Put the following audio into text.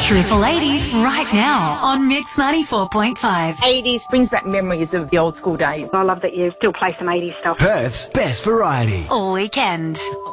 Triple 80s right now on Mix 94.5. 80s brings back memories of the old school days. I love that you still play some 80s stuff. Perth's best variety. All weekend